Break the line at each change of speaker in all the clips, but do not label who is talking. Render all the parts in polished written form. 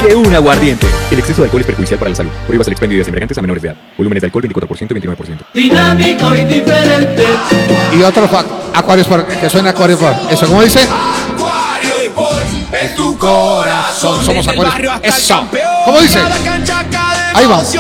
que un aguardiente. El exceso de alcohol es perjudicial para la salud. Prohíbas el expendio de embriagantes a menores de edad. Volúmenes de alcohol 24% y 29%.
Dinámico y diferente.
Y otro Aquarius que suena Aquarius por. Eso, ¿cómo dice?
En tu corazón.
Somos Aquarius. Eso. ¿Cómo dice? Ahí vamos.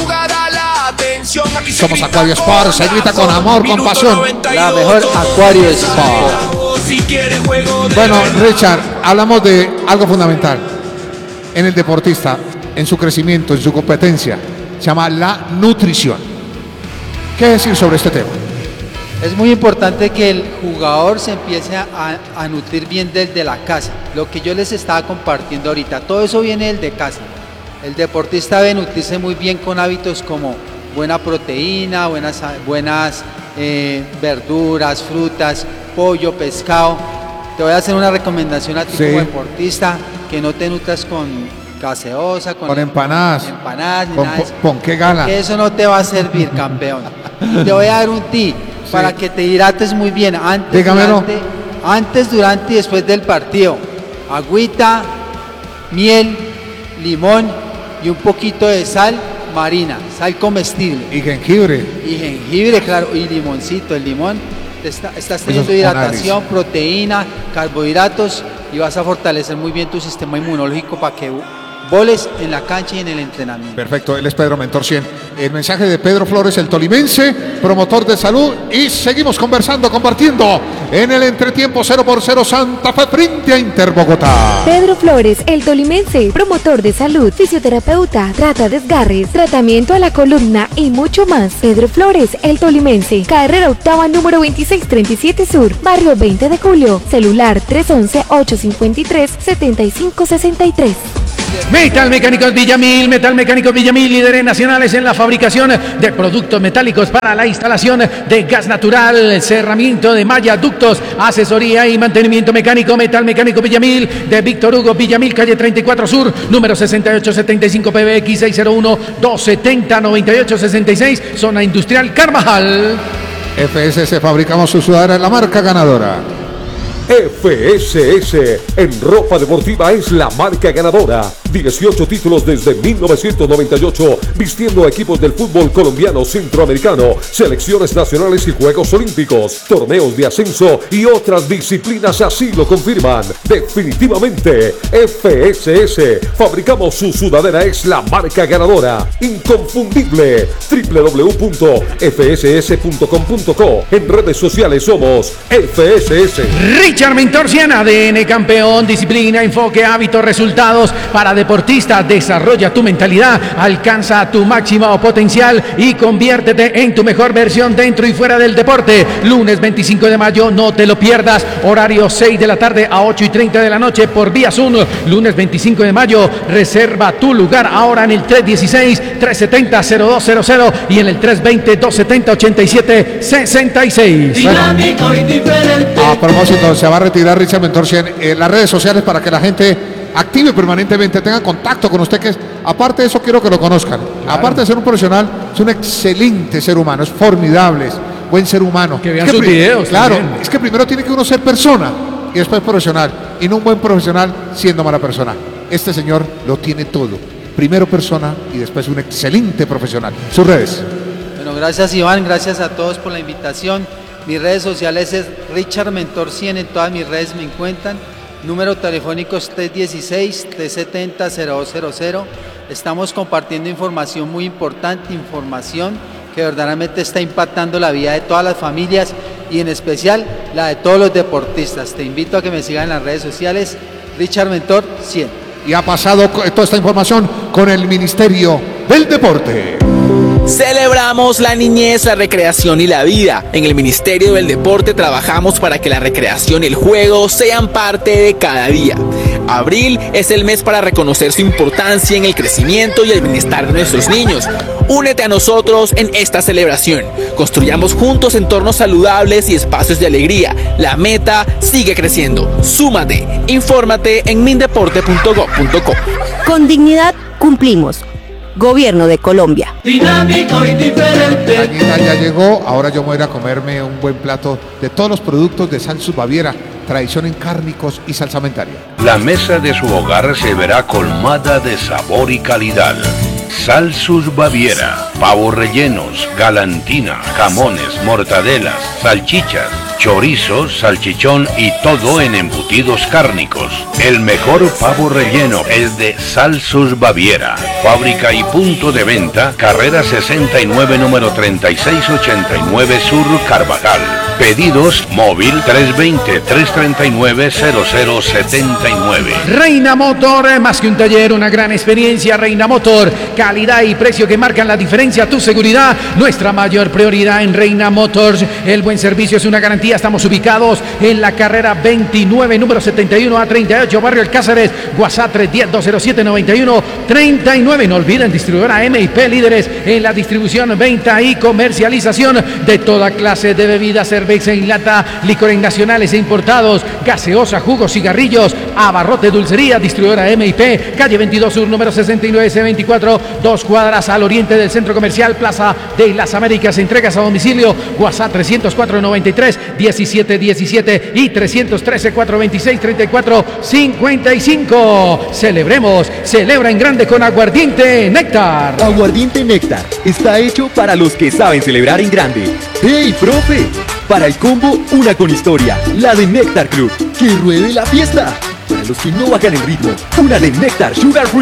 Somos Aquarius Sport. Se grita con amor, con pasión.
La mejor Aquarius Sport.
Bueno, Richard, hablamos de algo fundamental en el deportista, en su crecimiento, en su competencia. Se llama la nutrición. ¿Qué decir sobre este tema?
Es muy importante que el jugador se empiece a nutrir bien desde la casa. Lo que yo les estaba compartiendo ahorita, todo eso viene desde casa. El deportista debe nutrirse muy bien con hábitos como buena proteína, buenas verduras, frutas, pollo, pescado. Te voy a hacer una recomendación a ti como deportista, que no te nutras con gaseosa, con
empanadas, con qué gana.
Que eso no te va a servir, campeón. Te voy a dar un tip para que te hidrates muy bien antes, durante y después del partido. Agüita, miel, limón y un poquito de sal marina, sal comestible.
Y jengibre.
Y jengibre, claro, y limoncito. El limón, estás teniendo hidratación, proteína, carbohidratos y vas a fortalecer muy bien tu sistema inmunológico para que voles en la cancha y en el entrenamiento.
Perfecto, él es Pedro Mentor 100. El mensaje de Pedro Flores, el tolimense, promotor de salud, y seguimos conversando, compartiendo en el entretiempo 0-0 Santa Fe frente a Inter Bogotá.
Pedro Flores, el tolimense, promotor de salud, fisioterapeuta, trata desgarres, tratamiento a la columna y mucho más. Pedro Flores, el tolimense, carrera octava número 2637 Sur, barrio 20 de Julio, celular 311-853-7563.
Metal Mecánicos Villamil, líderes nacionales en la fabricación de productos metálicos para la instalación de gas natural, cerramiento de malla, ductos, asesoría y mantenimiento mecánico. Metal Mecánico Villamil, de Víctor Hugo Villamil, calle 34 Sur, número 6875 PBX 601-270-9866, zona industrial Carvajal.
FSS, fabricamos su sudadera en la marca ganadora.
FSS en ropa deportiva es la marca ganadora. 18 títulos desde 1998, vistiendo a equipos del fútbol colombiano, centroamericano, selecciones nacionales y Juegos Olímpicos, torneos de ascenso y otras disciplinas así lo confirman. Definitivamente, FSS, fabricamos su sudadera, es la marca ganadora. Inconfundible. www.fss.com.co. En redes sociales somos FSS.
Richard Mentor 100, ADN campeón, disciplina, enfoque, hábitos, resultados para deportista. Desarrolla tu mentalidad, alcanza tu máximo potencial y conviértete en tu mejor versión dentro y fuera del deporte. Lunes 25 de mayo, no te lo pierdas, horario 6 de la tarde a 8:30 de la noche por vía Zoom. Lunes 25 de mayo, reserva tu lugar ahora en el 316-370-0200 y en el 320-270-8766.
Dinámico y diferente.
A propósito, se va a retirar Richard Mentor 100. Las redes sociales para que la gente active permanentemente, tenga contacto con usted, que aparte de eso quiero que lo conozcan. Claro. Aparte de ser un profesional, es un excelente ser humano, es formidable, es buen ser humano.
Que vean sus videos.
Claro,
también.
es que primero tiene que uno ser persona y después profesional, y no un buen profesional siendo mala persona. Este señor lo tiene todo. Primero persona y después un excelente profesional. Sus redes.
Bueno, gracias Iván, gracias a todos por la invitación. Mis redes sociales es Richard Mentor 100, en todas mis redes me encuentran. Número telefónico es 316-370-0200. Estamos compartiendo información muy importante, información que verdaderamente está impactando la vida de todas las familias y en especial la de todos los deportistas. Te invito a que me sigan en las redes sociales, Richard Mentor 100.
Y ha pasado toda esta información con el Ministerio del Deporte.
Celebramos la niñez, la recreación y la vida. En el Ministerio del Deporte trabajamos para que la recreación y el juego sean parte de cada día. Abril es el mes para reconocer su importancia en el crecimiento y el bienestar de nuestros niños. Únete a nosotros en esta celebración. Construyamos juntos entornos saludables y espacios de alegría. La meta sigue creciendo. Súmate. Infórmate en mindeporte.gov.co.
Con dignidad cumplimos. Gobierno de Colombia.
Dinámico y diferente.
Dañita ya llegó, ahora yo me voy a ir a comerme un buen plato de todos los productos de Salsus Baviera. tradición en cárnicos y salsamentaria.
La mesa de su hogar se verá colmada de sabor y calidad. Salsus Baviera, pavos rellenos, galantina, jamones, mortadelas, salchichas, chorizos, salchichón y todo en embutidos cárnicos. El mejor pavo relleno es de Salsus Baviera. Fábrica y punto de venta, carrera 69, número 3689 Sur, Carvajal. Pedidos móvil 320-339-0079.
Reina Motor, más que un taller, una gran experiencia. Reina Motor, calidad y precio que marcan la diferencia. Tu seguridad, nuestra mayor prioridad en Reina Motors. El buen servicio es una garantía. Estamos ubicados en la carrera 29, número 71 a 38, Barrio El Cáceres. WhatsApp 310-207-91-39. No olviden, distribuidora M&P, líderes en la distribución, venta y comercialización de toda clase de bebidas, cerveza en lata, licores nacionales e importados, gaseosa, jugos, cigarrillos, abarrote, dulcería, distribuidora M&P, calle 22 Sur, número 69 C24, 2 cuadras al oriente del Centro Comercial Plaza de las Américas. Entregas a domicilio, WhatsApp 304-93-1717 y 313-426-3455. Celebremos, celebra en grande con Aguardiente Néctar.
Aguardiente Néctar está hecho para los que saben celebrar en grande. ¡Hey, profe! Para el combo, una con historia, la de Néctar Club, que ruede la fiesta. Para los que no bajan el ritmo, una de Néctar Sugar Free.